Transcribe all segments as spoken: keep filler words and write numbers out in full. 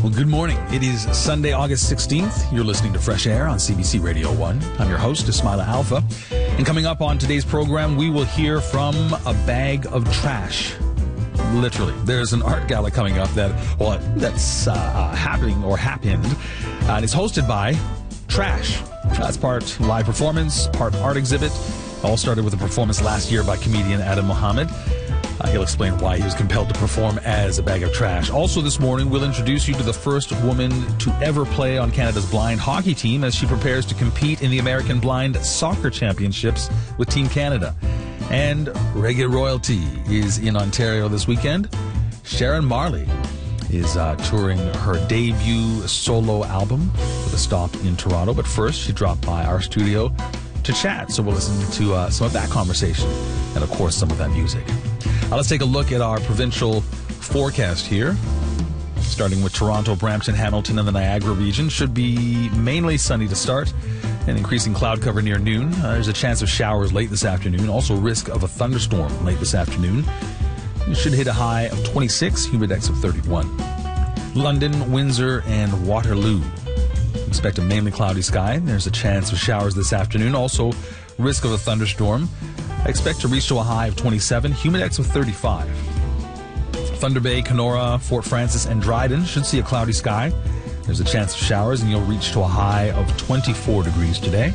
Well, good morning. It is Sunday, August sixteenth. You're listening to Fresh Air on C B C Radio one. I'm your host, Ismaila Alpha. And coming up on today's program, we will hear from a bag of trash. Literally. There's an art gala coming up that, well, that's uh, happening or happened. Uh, and it's hosted by Trash. That's part live performance, part art exhibit. All started with a performance last year by comedian Adam Mohammed. Uh, he'll explain why he was compelled to perform as a bag of trash. Also this morning, we'll introduce you to the first woman to ever play on Canada's blind hockey team as she prepares to compete in the American Blind Soccer Championships with Team Canada. And reggae royalty is in Ontario this weekend. Sharon Marley is uh, touring her debut solo album with a stop in Toronto. But first, she dropped by our studio to chat. So we'll listen to uh, some of that conversation and, of course, some of that music. Now let's take a look at our provincial forecast here. Starting with Toronto, Brampton, Hamilton, and the Niagara region. Should be mainly sunny to start and increasing cloud cover near noon. Uh, there's a chance of showers late this afternoon. Also risk of a thunderstorm late this afternoon. You should hit a high of twenty-six, humidex of thirty-one. London, Windsor, and Waterloo. Expect a mainly cloudy sky. There's a chance of showers this afternoon. Also risk of a thunderstorm. I expect to reach to a high of twenty-seven, humidex of thirty-five. Thunder Bay, Kenora, Fort Francis, and Dryden should see a cloudy sky. There's a chance of showers, and you'll reach to a high of twenty-four degrees today.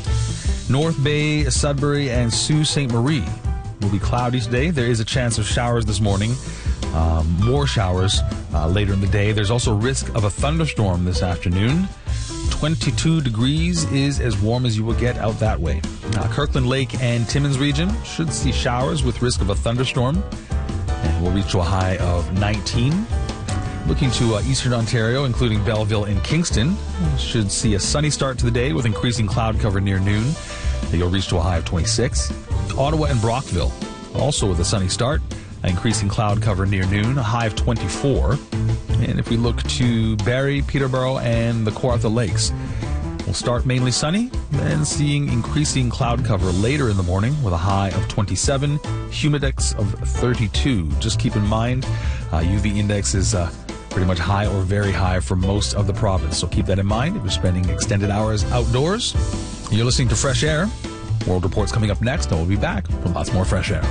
North Bay, Sudbury, and Sault Ste. Marie will be cloudy today. There is a chance of showers this morning. Um, more showers uh, later in the day. There's also risk of a thunderstorm this afternoon. twenty-two degrees is as warm as you will get out that way. Uh, Kirkland Lake and Timmins region should see showers with risk of a thunderstorm. And we'll reach to a high of nineteen. Looking to uh, eastern Ontario, including Belleville and Kingston, should see a sunny start to the day with increasing cloud cover near noon. You'll reach to a high of twenty-six. Ottawa and Brockville, also with a sunny start, increasing cloud cover near noon, a high of twenty-four. And if we look to Barrie, Peterborough, and the Kawartha Lakes, we'll start mainly sunny, then seeing increasing cloud cover later in the morning with a high of twenty-seven, humidex of thirty-two. Just keep in mind, uh, U V index is uh, pretty much high or very high for most of the province. So keep that in mind if you're spending extended hours outdoors. You're listening to Fresh Air. World Report's coming up next, and we'll be back with lots more Fresh Air.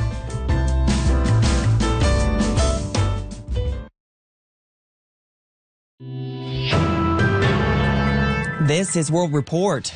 This is World Report.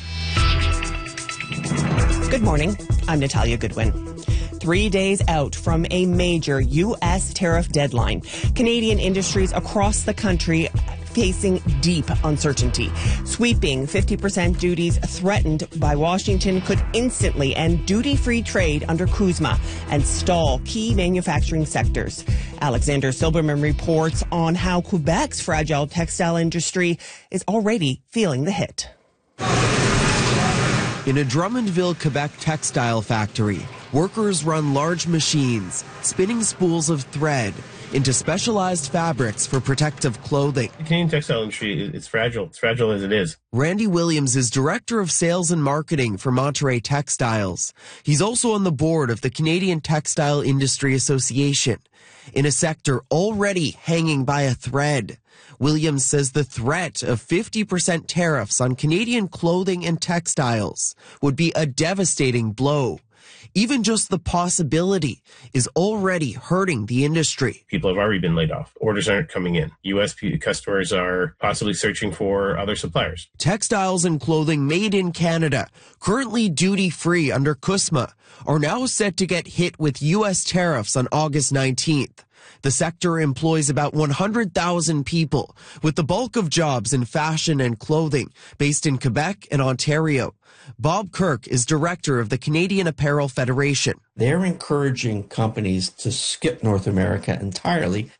Good morning. I'm Natalia Goodwin. Three days out from a major U S tariff deadline, Canadian industries across the country facing deep uncertainty. Sweeping fifty percent duties threatened by Washington could instantly end duty-free trade under CUSMA and stall key manufacturing sectors. Alexander Silberman reports on how Quebec's fragile textile industry is already feeling the hit. In a Drummondville, Quebec textile factory, workers run large machines, spinning spools of thread into specialized fabrics for protective clothing. The Canadian textile industry is fragile. It's fragile as it is. Randy Williams is Director of Sales and Marketing for Monterey Textiles. He's also on the board of the Canadian Textile Industry Association, in a sector already hanging by a thread. Williams says the threat of fifty percent tariffs on Canadian clothing and textiles would be a devastating blow. Even just the possibility is already hurting the industry. People have already been laid off. Orders aren't coming in. U S customers are possibly searching for other suppliers. Textiles and clothing made in Canada, currently duty-free under CUSMA, are now set to get hit with U S tariffs on August nineteenth. The sector employs about one hundred thousand people, with the bulk of jobs in fashion and clothing, based in Quebec and Ontario. Bob Kirk is director of the Canadian Apparel Federation. They're encouraging companies to skip North America entirely